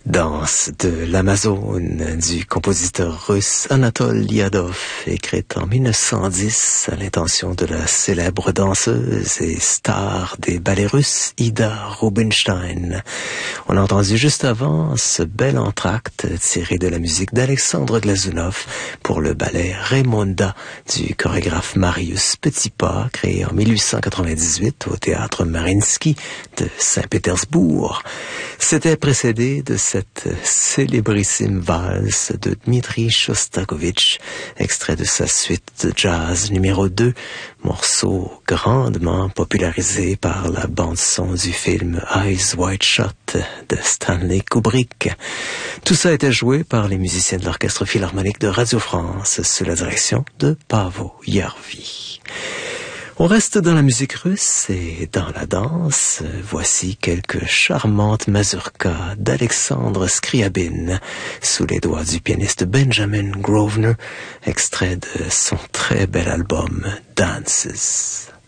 Danse de l'Amazone du compositeur russe Anatol Liadov, écrite en 1910 à l'intention de la célèbre danseuse et star des ballets russes Ida Rubinstein. On a entendu juste avant ce bel entracte tiré de la musique d'Alexandre Glazunov pour le ballet Raymonda du chorégraphe Marius Petipa, créé en 1898 au théâtre Mariinsky de Saint-Pétersbourg. C'était précédé de cette célébrissime valse de Dmitri Shostakovich, extrait de sa suite de jazz numéro 2, morceau grandement popularisé par la bande-son du film Eyes Wide Shut de Stanley Kubrick. Tout ça était joué par les musiciens de l'Orchestre Philharmonique de Radio France sous la direction de Paavo Järvi. On reste dans la musique russe et dans la danse. Voici quelques charmantes mazurkas d'Alexandre Scriabin sous les doigts du pianiste Benjamin Grosvenor, extrait de son très bel album Dances.